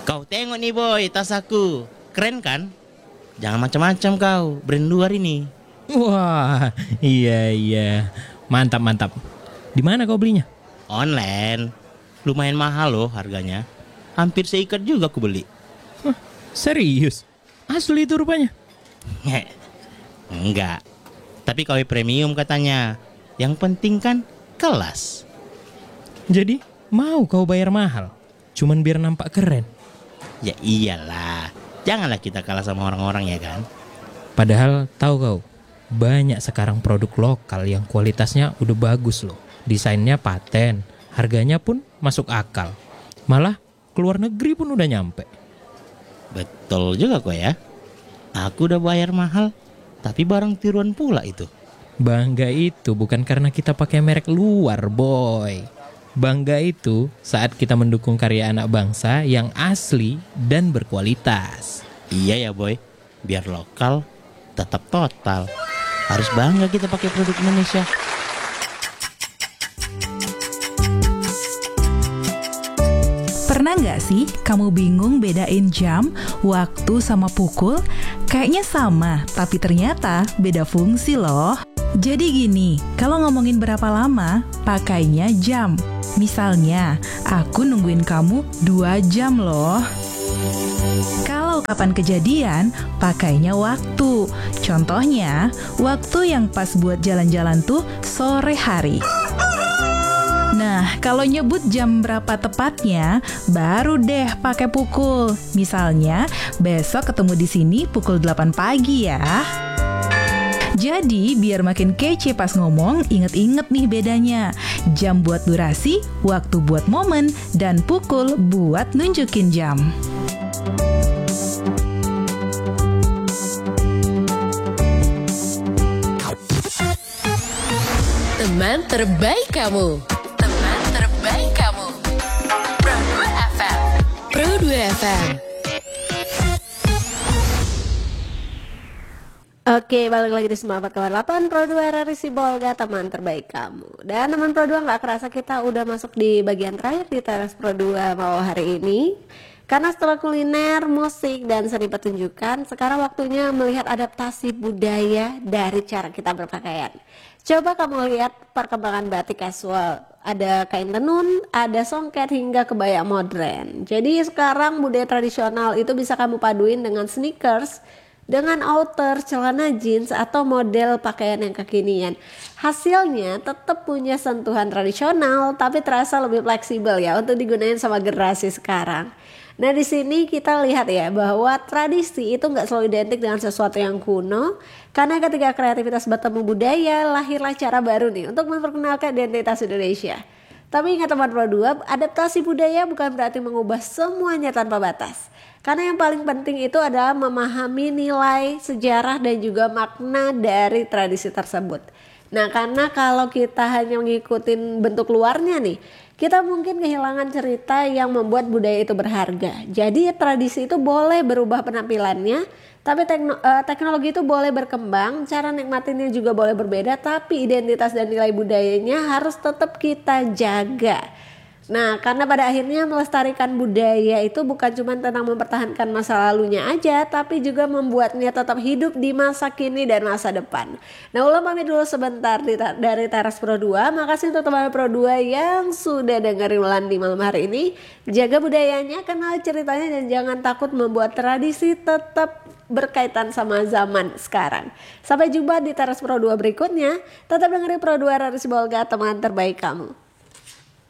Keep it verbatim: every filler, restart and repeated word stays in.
Kau tengok nih boy, tas aku. Keren kan? Jangan macam-macam kau, brand luar ini. Wah, iya iya. Mantap mantap. Di mana kau belinya? Online. Lumayan mahal loh harganya. Hampir seikat juga aku beli. Hah, serius? Asli itu rupanya? Enggak. Tapi K W premium katanya. Yang penting kan kelas. Jadi mau kau bayar mahal cuman biar nampak keren? Ya iyalah. Janganlah kita kalah sama orang-orang ya kan. Padahal tahu kau, banyak sekarang produk lokal yang kualitasnya udah bagus loh. Desainnya paten, harganya pun masuk akal. Malah keluar negeri pun udah nyampe. Betul juga kok ya. Aku udah bayar mahal, tapi barang tiruan pula itu. Bangga itu bukan karena kita pakai merek luar, boy. Bangga itu saat kita mendukung karya anak bangsa yang asli dan berkualitas. Iya ya boy, biar lokal tetap total. Harus bangga kita pakai produk Indonesia. Pernah nggak sih kamu bingung bedain jam, waktu sama pukul? Kayaknya sama, tapi ternyata beda fungsi loh. Jadi gini, kalau ngomongin berapa lama, pakainya jam. Misalnya, aku nungguin kamu dua jam loh. Kalau kapan kejadian, pakainya waktu. Contohnya, waktu yang pas buat jalan-jalan tuh sore hari. Nah, kalau nyebut jam berapa tepatnya, baru deh pakai pukul. Misalnya, besok ketemu di sini pukul delapan pagi ya. Jadi, biar makin kece pas ngomong, inget-inget nih bedanya. Jam buat durasi, waktu buat momen, dan pukul buat nunjukin jam. Teman terbaik kamu. Teman terbaik kamu. Pro dua F M. Pro dua F M. Oke, balik lagi di sembilan puluh empat koma delapan Pro dua R R I Sibolga, teman terbaik kamu. Dan teman Pro dua, gak kerasa kita udah masuk di bagian terakhir di teras Pro dua malam hari ini. Karena setelah kuliner, musik, dan seni pertunjukan, sekarang waktunya melihat adaptasi budaya dari cara kita berpakaian. Coba kamu lihat perkembangan batik casual. Ada kain tenun, ada songket, hingga kebaya modern. Jadi sekarang budaya tradisional itu bisa kamu paduin dengan sneakers, dengan outer, celana jeans, atau model pakaian yang kekinian. Hasilnya tetap punya sentuhan tradisional, tapi terasa lebih fleksibel ya untuk digunakan sama generasi sekarang. Nah, di sini kita lihat ya bahwa tradisi itu nggak selalu identik dengan sesuatu yang kuno, karena ketika kreativitas bertemu budaya, lahirlah cara baru nih untuk memperkenalkan identitas Indonesia. Tapi ingat teman Pro dua, adaptasi budaya bukan berarti mengubah semuanya tanpa batas. Karena yang paling penting itu adalah memahami nilai, sejarah, dan juga makna dari tradisi tersebut. Nah, karena kalau kita hanya ngikutin bentuk luarnya nih, kita mungkin kehilangan cerita yang membuat budaya itu berharga. Jadi tradisi itu boleh berubah penampilannya, tapi tekno, eh, teknologi itu boleh berkembang, cara nikmatinnya juga boleh berbeda, tapi identitas dan nilai budayanya harus tetap kita jaga. Nah, karena pada akhirnya melestarikan budaya itu bukan cuma tentang mempertahankan masa lalunya aja, tapi juga membuatnya tetap hidup di masa kini dan masa depan. Nah, ulang pamit dulu sebentar di, dari Teras Pro dua. Makasih untuk teman Pro dua yang sudah dengerin Ulan di malam hari ini. Jaga budayanya, kenal ceritanya, dan jangan takut membuat tradisi tetap berkaitan sama zaman sekarang. Sampai jumpa di Teras Pro dua berikutnya. Tetap dengerin Pro dua R R I Sibolga, teman terbaik kamu.